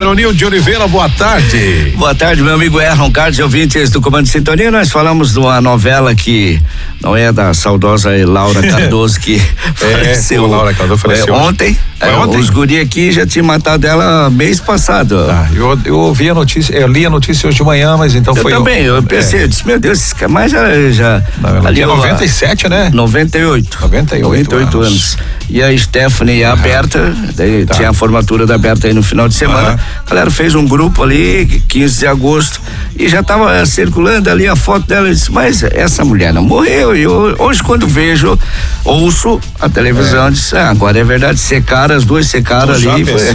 Ironil de Oliveira, boa tarde. Boa tarde, meu amigo Erron Carlos, ouvintes do Comando de Sintonia. Nós falamos de uma novela que não é da saudosa Laura Cardoso, que faleceu. Laura Cardoso faleceu ontem. Os guri aqui já tinham matado ela mês passado. Eu ouvi a notícia, eu li a notícia hoje de manhã, mas então foi. Eu também, eu pensei, eu disse, meu Deus, mas já ali é 97, né? 98 anos. E a Stephanie e a Berta, daí tinha a formatura da Berta aí no final de semana. A galera fez um grupo ali, 15 de agosto, e já tava circulando ali a foto dela. Eu disse, mas essa mulher não morreu. E hoje, quando ouço a televisão, disse, agora é verdade, as duas secaram ali.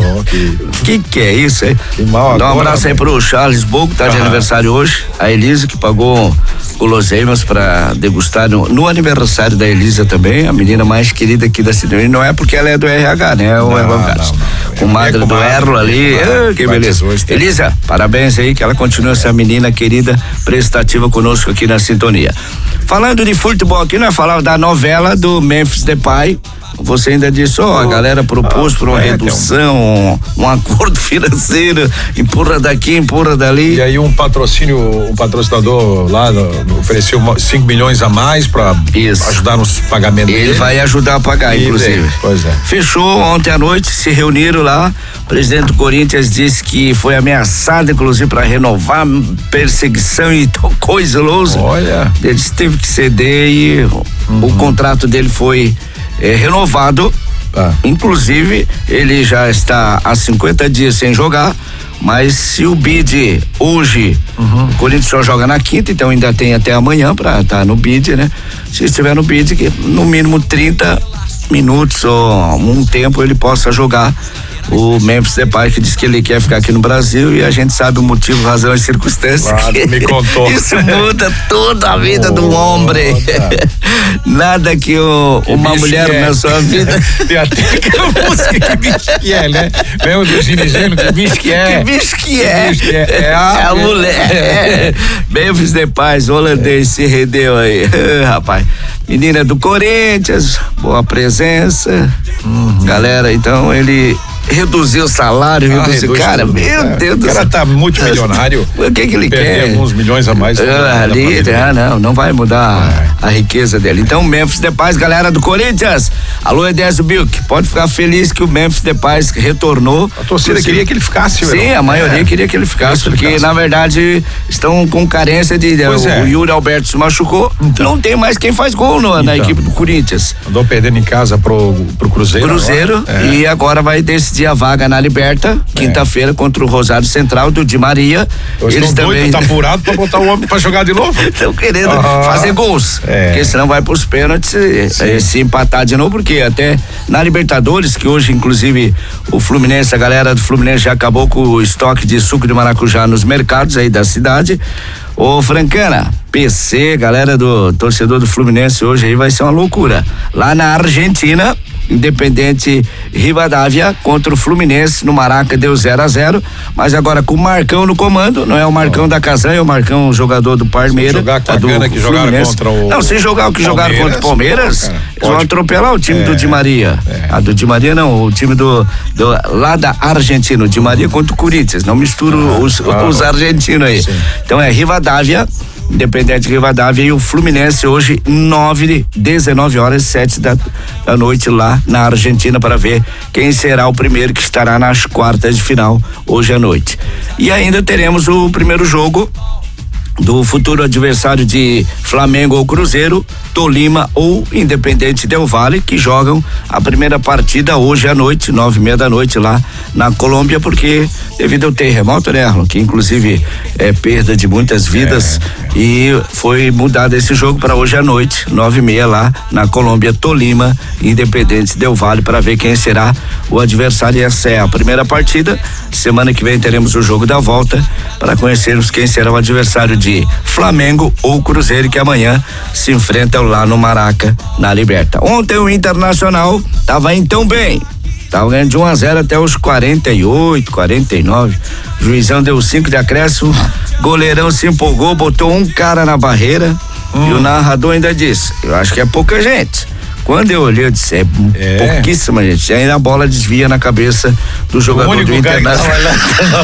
Que é isso, hein? Dá um abraço aí pro Charles Bogo, que tá de aniversário hoje. A Elisa, que pagou guloseimas pra degustar no aniversário da Elisa também, a menina mais querida aqui da cidade. E não é porque ela é do RH, né? Comadre do Erlo ali. Que beleza. Elisa, parabéns aí, que ela continua essa menina querida, prestativa conosco aqui na sintonia. Falando de futebol aqui, nós falávamos da novela do Memphis Depay. Você ainda disse, a galera propôs por uma redução, um acordo financeiro, empurra daqui, empurra dali. E aí um patrocinador lá ofereceu 5 milhões a mais para ajudar nos pagamentos. Ele vai ajudar a pagar, inclusive. Pois é. Fechou ontem à noite, se reuniram lá. O presidente do Corinthians disse que foi ameaçado, inclusive, para renovar perseguição e coisa lousa. Olha. Ele disse que teve que ceder e o contrato dele foi renovado. Inclusive, ele já está há 50 dias sem jogar, mas se o bid hoje, o Corinthians só joga na quinta, então ainda tem até amanhã para estar no bid, né? Se estiver no bid, que no mínimo 30 minutos ou um tempo ele possa jogar. O Memphis Depay, que diz que ele quer ficar aqui no Brasil, e a gente sabe o motivo, razão e circunstância. Me contou. Isso muda toda a vida do homem. Nada que uma mulher na sua vida. Tem até aquela música, que bicho que é, né? Lembra do Ginigeno, que bicho que é? Que bicho que é? É a mulher. Memphis Depay, holandês, se rendeu aí. Rapaz, menina do Corinthians, boa presença. Galera, então ele reduziu o salário, cara, meu Deus do céu. O cara tá multimilionário. O que ele quer? Alguns milhões a mais. Não vai mudar a riqueza dele. Então, Memphis Depay, galera do Corinthians, alô Edésio Bilk, pode ficar feliz que o Memphis Depay retornou. A torcida queria que ele ficasse. Sim, a maioria queria que ele ficasse, porque na verdade estão com carência de o Yuri Alberto se machucou, não tem mais quem faz gol na equipe do Corinthians. Andou perdendo em casa pro Cruzeiro. E agora vai decidir a vaga na Liberta, quinta-feira contra o Rosário Central do Di Maria. Eles também tá apurado pra botar o homem pra jogar de novo. Estão querendo fazer gols, porque senão vai pros pênaltis se empatar de novo, porque até na Libertadores, que hoje inclusive o Fluminense, a galera do Fluminense já acabou com o estoque de suco de maracujá nos mercados aí da cidade. Ô Francana, PC, galera do torcedor do Fluminense, hoje aí vai ser uma loucura. Lá na Argentina, Independente Rivadavia contra o Fluminense no Maraca deu 0-0, mas agora com o Marcão no comando, não é o Marcão da Casanha, é o Marcão, jogador do Palmeiras. Se jogar com a gana que jogaram contra o... Não, se jogar o que jogaram contra o Palmeiras, eles vão atropelar o time do Di Maria. Do Di Maria não, o time lá da Argentina, o Di Maria contra o Corinthians, não misturo os argentinos aí. Sim. Então é Rivadavia, Independente Rivadavia, e o Fluminense hoje 19 horas 7 da noite lá na Argentina, para ver quem será o primeiro que estará nas quartas de final hoje à noite. E ainda teremos o primeiro jogo do futuro adversário de Flamengo ou Cruzeiro, Tolima ou Independente Del Valle, que jogam a primeira partida hoje à noite, 9:30 da noite lá na Colômbia, porque devido ao terremoto, né, Arlon, que inclusive é perda de muitas vidas, e foi mudado esse jogo para hoje à noite, 9:30 lá na Colômbia, Tolima, Independente Del Valle, para ver quem será o adversário. E essa é a primeira partida. Semana que vem teremos o jogo da volta para conhecermos quem será o adversário de Flamengo ou Cruzeiro, que amanhã se enfrentam lá no Maraca, na Liberta. Ontem o Internacional tava indo tão bem, tava ganhando de 1-0 até os 48, 49. Juizão deu 5 de acréscimo, goleirão se empolgou, botou um cara na barreira, e o narrador ainda disse: eu acho que é pouca gente. Quando eu olhei, eu disse, pouquíssima gente. E ainda a bola desvia na cabeça do jogador do Internacional.